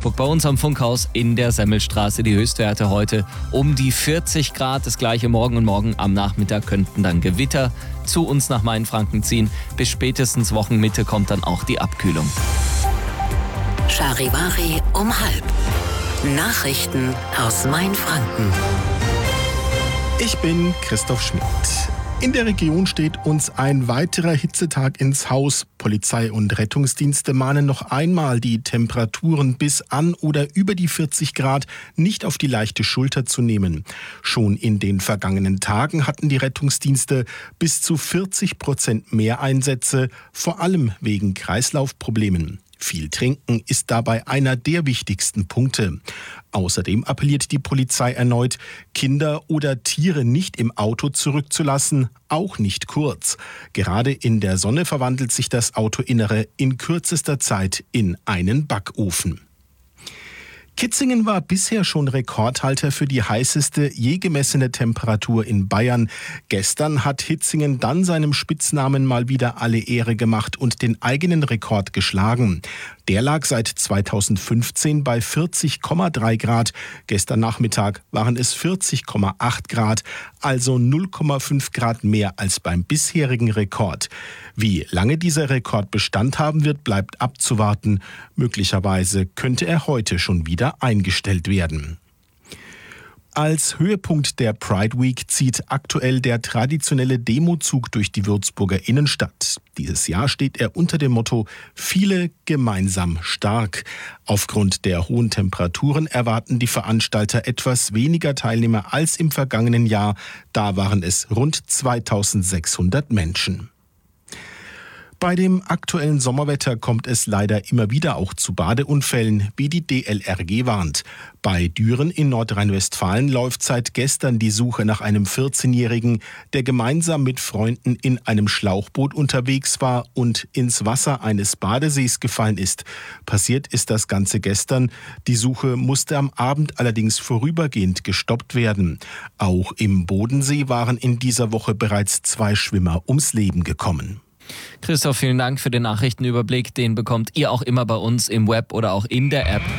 Würzburg. Bei uns am Funkhaus in der Semmelstraße die Höchstwerte heute um die 40 Grad. Das gleiche morgen und morgen am Nachmittag könnten dann Gewitter zu uns nach Mainfranken ziehen. Bis spätestens Wochenmitte kommt dann auch die Abkühlung. Charivari um 12:30. Nachrichten aus Mainfranken. Ich bin Christoph Schmidt. In der Region steht uns ein weiterer Hitzetag ins Haus. Polizei und Rettungsdienste mahnen noch einmal, die Temperaturen bis an oder über die 40 Grad nicht auf die leichte Schulter zu nehmen. Schon in den vergangenen Tagen hatten die Rettungsdienste bis zu 40% mehr Einsätze, vor allem wegen Kreislaufproblemen. Viel trinken ist dabei einer der wichtigsten Punkte. Außerdem appelliert die Polizei erneut, Kinder oder Tiere nicht im Auto zurückzulassen, auch nicht kurz. Gerade in der Sonne verwandelt sich das Autoinnere in kürzester Zeit in einen Backofen. Kitzingen war bisher schon Rekordhalter für die heißeste je gemessene Temperatur in Bayern. Gestern hat Hitzingen dann seinem Spitznamen mal wieder alle Ehre gemacht und den eigenen Rekord geschlagen. Der lag seit 2015 bei 40,3 Grad. Gestern Nachmittag waren es 40,8 Grad, also 0,5 Grad mehr als beim bisherigen Rekord. Wie lange dieser Rekord Bestand haben wird, bleibt abzuwarten. Möglicherweise könnte er heute schon wieder eingestellt werden. Als Höhepunkt der Pride Week zieht aktuell der traditionelle Demozug durch die Würzburger Innenstadt. Dieses Jahr steht er unter dem Motto »Viele gemeinsam stark«. Aufgrund der hohen Temperaturen erwarten die Veranstalter etwas weniger Teilnehmer als im vergangenen Jahr. Da waren es rund 2600 Menschen. Bei dem aktuellen Sommerwetter kommt es leider immer wieder auch zu Badeunfällen, wie die DLRG warnt. Bei Düren in Nordrhein-Westfalen läuft seit gestern die Suche nach einem 14-Jährigen, der gemeinsam mit Freunden in einem Schlauchboot unterwegs war und ins Wasser eines Badesees gefallen ist. Passiert ist das Ganze gestern. Die Suche musste am Abend allerdings vorübergehend gestoppt werden. Auch im Bodensee waren in dieser Woche bereits 2 Schwimmer ums Leben gekommen. Christoph, vielen Dank für den Nachrichtenüberblick. Den bekommt ihr auch immer bei uns im Web oder auch in der App.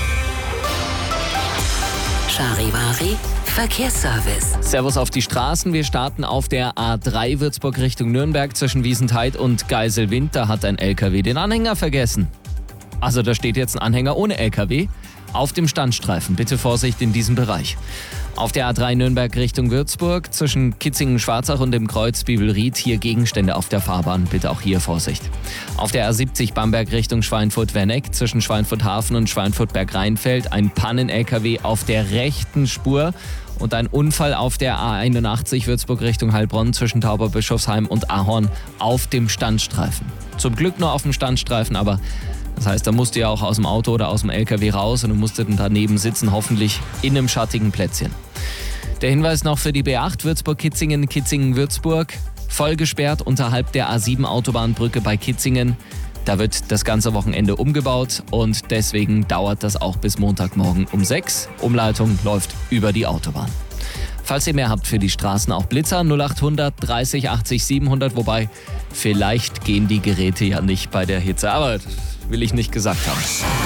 Charivari Verkehrsservice. Servus auf die Straßen. Wir starten auf der A3 Würzburg Richtung Nürnberg zwischen Wiesentheid und Geiselwind. Da hat ein LKW den Anhänger vergessen. Also da steht jetzt ein Anhänger ohne LKW auf dem Standstreifen. Bitte Vorsicht in diesem Bereich. Auf der A3 Nürnberg Richtung Würzburg zwischen Kitzingen-Schwarzach und dem Kreuz Bibelried hier Gegenstände auf der Fahrbahn. Bitte auch hier Vorsicht. Auf der A70 Bamberg Richtung Schweinfurt-Werneck zwischen Schweinfurt-Hafen und Schweinfurt-Berg-Rheinfeld ein Pannen-LKW auf der rechten Spur und ein Unfall auf der A81 Würzburg Richtung Heilbronn zwischen Tauberbischofsheim und Ahorn auf dem Standstreifen. Zum Glück nur auf dem Standstreifen, aber das heißt, da musst du ja auch aus dem Auto oder aus dem LKW raus und du musst dann daneben sitzen, hoffentlich in einem schattigen Plätzchen. Der Hinweis noch für die B8 Würzburg-Kitzingen, Kitzingen-Würzburg. Voll gesperrt unterhalb der A7 Autobahnbrücke bei Kitzingen. Da wird das ganze Wochenende umgebaut und deswegen dauert das auch bis Montagmorgen um 6. Umleitung läuft über die Autobahn. Falls ihr mehr habt für die Straßen, auch Blitzer 0800 30 80 700. Wobei, vielleicht gehen die Geräte ja nicht bei der Hitze, aber das will ich nicht gesagt haben.